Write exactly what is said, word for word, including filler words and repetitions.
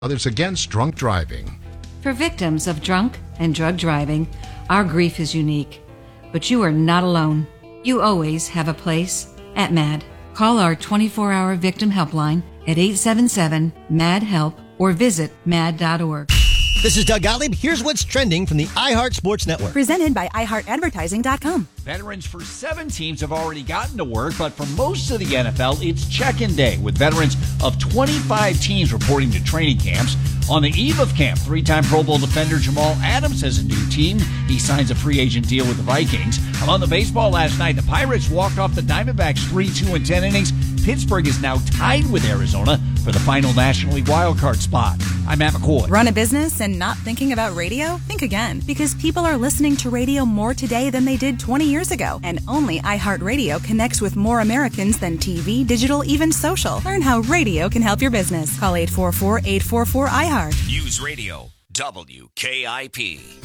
Others against drunk driving. For victims of drunk and drug driving, our grief is unique. But you are not alone. You always have a place at MAD. Call our twenty-four hour victim helpline at eight seven seven, M A D, HELP or visit mad dot org. This is Doug Gottlieb. Here's what's trending from the iHeart Sports Network. Presented by i heart advertising dot com. Veterans for seven teams have already gotten to work, but for most of the N F L, it's check-in day, with veterans of twenty-five teams reporting to training camps. On the eve of camp, three-time Pro Bowl defender Jamal Adams has a new team. He signs a free agent deal with the Vikings. On the baseball last night, the Pirates walked off the Diamondbacks three two in ten innings. Pittsburgh is now tied with Arizona for the final National League wildcard spot. I'm Matt McCoy. Run a business and not thinking about radio? Think again, because people are listening to radio more today than they did twenty years ago. And only iHeartRadio connects with more Americans than T V, digital, even social. Learn how radio can help your business. Call eight four four, eight four four, I heart. News Radio W K I P.